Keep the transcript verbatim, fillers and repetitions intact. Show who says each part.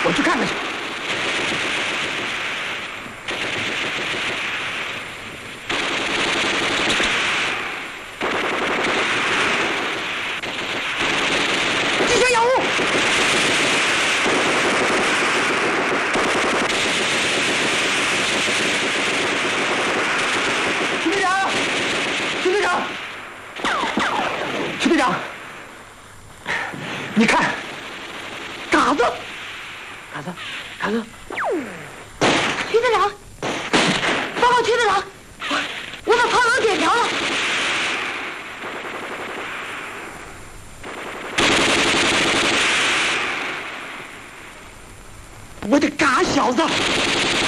Speaker 1: 我去看看去。机枪掩护！徐队长，徐队长，徐队长，你看，嘎子，嘎子，嘎子。
Speaker 2: 徐队长，报告徐队长，我把炮楼点着了。
Speaker 1: 我的嘎小子！